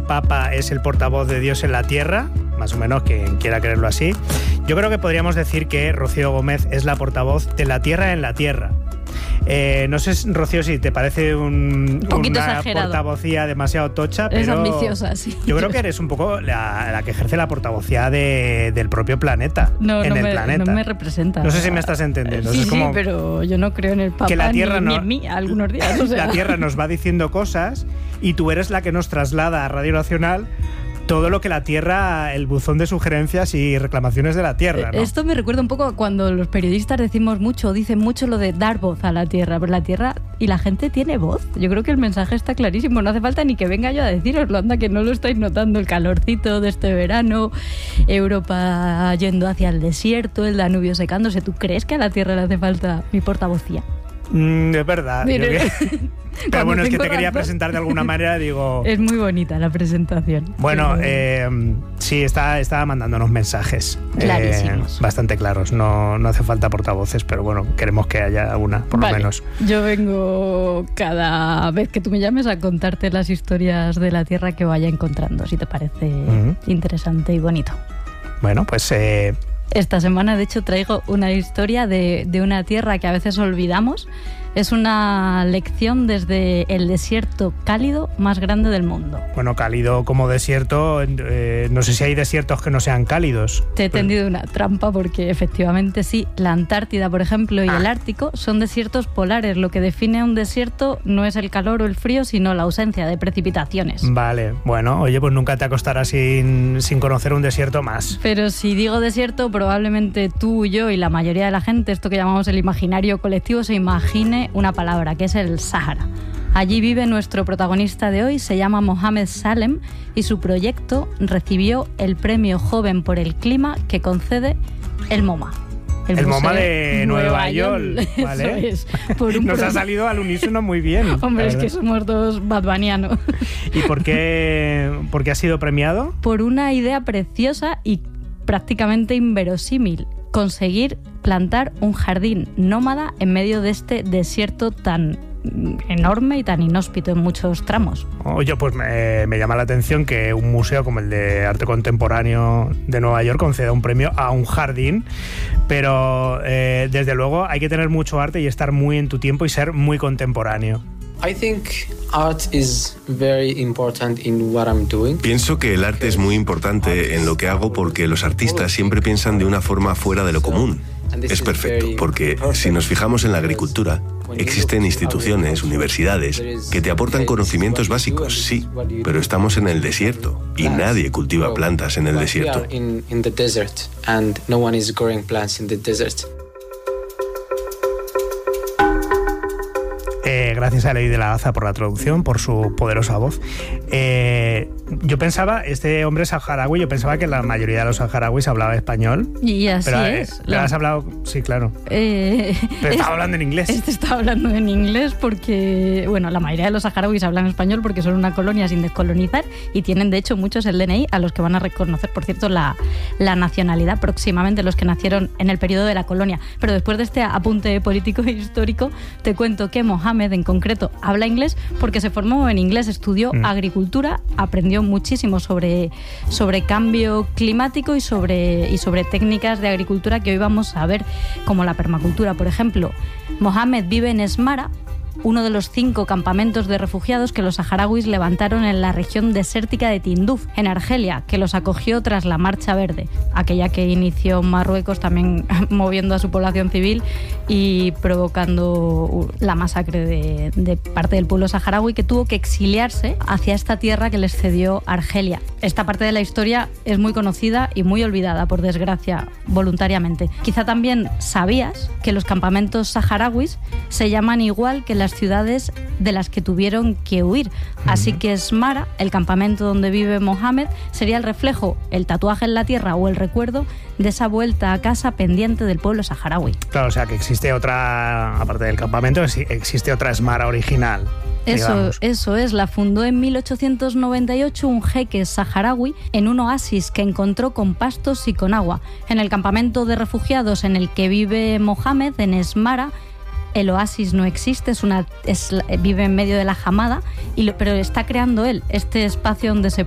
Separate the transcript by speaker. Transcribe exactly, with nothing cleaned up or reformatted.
Speaker 1: Papa es el portavoz de Dios en la tierra, más o menos quien quiera creerlo así, yo creo que podríamos decir que Rocío Gómez es la portavoz de la tierra en la tierra. Eh, no sé, Rocío, si te parece un,
Speaker 2: un poquito
Speaker 1: una
Speaker 2: exagerado.
Speaker 1: portavocía demasiado tocha, pero
Speaker 2: es ambiciosa, sí.
Speaker 1: Yo creo que eres un poco la, la que ejerce la portavocía de, del propio planeta.
Speaker 2: No,
Speaker 1: en
Speaker 2: no,
Speaker 1: el
Speaker 2: me,
Speaker 1: planeta.
Speaker 2: no me representa.
Speaker 1: No sé si me estás entendiendo.
Speaker 2: Sí,
Speaker 1: es como
Speaker 2: sí, pero yo no creo en el Papa
Speaker 1: que la tierra
Speaker 2: ni,
Speaker 1: no,
Speaker 2: ni en mí algunos días. O sea.
Speaker 1: La Tierra nos va diciendo cosas y tú eres la que nos traslada a Radio Nacional todo lo que la Tierra, el buzón de sugerencias y reclamaciones de la Tierra, ¿no?
Speaker 2: Esto me recuerda un poco a cuando los periodistas decimos mucho, dicen mucho lo de dar voz a la Tierra, pero la Tierra y la gente tiene voz. Yo creo que el mensaje está clarísimo, no hace falta ni que venga yo a deciroslo, anda que no lo estáis notando, el calorcito de este verano, Europa yendo hacia el desierto, el Danubio secándose. ¿Tú crees que a la Tierra le hace falta mi portavocía?
Speaker 1: Mm, es verdad.
Speaker 2: Mire,
Speaker 1: Pero bueno, es que te
Speaker 2: razón,
Speaker 1: quería presentar de alguna manera, digo...
Speaker 2: Es muy bonita la presentación.
Speaker 1: Bueno, eh, sí, está, está mandándonos mensajes.
Speaker 2: Clarísimos.
Speaker 1: Eh, bastante claros. No, no hace falta portavoces, pero bueno, queremos que haya una, por
Speaker 2: vale.
Speaker 1: lo menos.
Speaker 2: Yo vengo cada vez que tú me llames a contarte las historias de la Tierra que vaya encontrando, si te parece uh-huh. interesante y bonito.
Speaker 1: Bueno, pues... Eh...
Speaker 2: Esta semana, de hecho, traigo una historia de, de una tierra que a veces olvidamos. Es una lección desde el desierto cálido más grande del mundo.
Speaker 1: Bueno, cálido como desierto, eh, no sé si hay desiertos que no sean cálidos.
Speaker 2: Te he
Speaker 1: pero...
Speaker 2: tendido una trampa porque efectivamente sí, la Antártida, por ejemplo, y ah. el Ártico son desiertos polares. Lo que define un desierto no es el calor o el frío, sino la ausencia de precipitaciones.
Speaker 1: Vale, bueno, oye, pues nunca te acostarás sin, sin conocer un desierto más.
Speaker 2: Pero si digo desierto, probablemente tú, yo y la mayoría de la gente, esto que llamamos el imaginario colectivo, se imagine una palabra, que es el Sáhara. Allí vive nuestro protagonista de hoy, se llama Mohamed Salem y su proyecto recibió el premio Joven por el Clima que concede el MoMA.
Speaker 1: El, el MoMA de Nueva York, ¿vale?
Speaker 2: Eso es. Por un
Speaker 1: Nos
Speaker 2: pro...
Speaker 1: ha salido al unísono muy bien.
Speaker 2: Hombre, es que somos dos badbanianos.
Speaker 1: ¿Y por qué, por qué ha sido premiado?
Speaker 2: Por una idea preciosa y prácticamente inverosímil. Conseguir plantar un jardín nómada en medio de este desierto tan enorme y tan inhóspito en muchos tramos.
Speaker 1: Oye, pues me, me llama la atención que un museo como el de Arte Contemporáneo de Nueva York conceda un premio a un jardín, pero eh, desde luego hay que tener mucho arte y estar muy en tu tiempo y ser muy contemporáneo.
Speaker 3: I think art is very important in what I'm doing.
Speaker 4: Pienso que el arte es muy importante en lo que hago porque los artistas siempre piensan de una forma fuera de lo común. Es perfecto, porque si nos fijamos en la agricultura, existen instituciones, universidades, que te aportan conocimientos básicos, sí, pero estamos en el desierto y nadie cultiva plantas en el desierto.
Speaker 1: Eh, gracias a Ley de la Haza por la traducción, por su poderosa voz. Eh, yo pensaba, este hombre saharaui, yo pensaba que la mayoría de los saharauis hablaba español.
Speaker 2: Y así
Speaker 1: pero,
Speaker 2: es.
Speaker 1: Eh, la... has hablado, sí, claro.
Speaker 2: Eh,
Speaker 1: pero estaba hablando en inglés.
Speaker 2: Este estaba hablando en inglés porque, bueno, la mayoría de los saharauis hablan español porque son una colonia sin descolonizar y tienen, de hecho, muchos el D N I a los que van a reconocer, por cierto, la, la nacionalidad próximamente, los que nacieron en el periodo de la colonia. Pero después de este apunte político e histórico, te cuento que Mohamed en concreto habla inglés porque se formó en inglés, estudió mm. agricultura, aprendió muchísimo sobre, sobre cambio climático y sobre, y sobre técnicas de agricultura que hoy vamos a ver, como la permacultura, por ejemplo. Mohamed vive en Esmara, uno de los cinco campamentos de refugiados que los saharauis levantaron en la región desértica de Tinduf, en Argelia, que los acogió tras la Marcha Verde, aquella que inició Marruecos también moviendo a su población civil y provocando la masacre de, de parte del pueblo saharaui, que tuvo que exiliarse hacia esta tierra que les cedió Argelia. Esta parte de la historia es muy conocida y muy olvidada, por desgracia, voluntariamente. Quizá también sabías que los campamentos saharauis se llaman igual que las ciudades de las que tuvieron que huir. Así que Esmara, el campamento donde vive Mohamed, sería el reflejo, el tatuaje en la tierra o el recuerdo de esa vuelta a casa pendiente del pueblo saharaui.
Speaker 1: Claro, o sea que existe otra, aparte del campamento, existe otra Esmara original.
Speaker 2: Eso, eso es, la fundó en mil ochocientos noventa y ocho un jeque saharaui en un oasis que encontró con pastos y con agua. En el campamento de refugiados en el que vive Mohamed, en Esmara, el oasis no existe, es una, es, vive en medio de la Hamada, y lo, pero está creando él este espacio donde se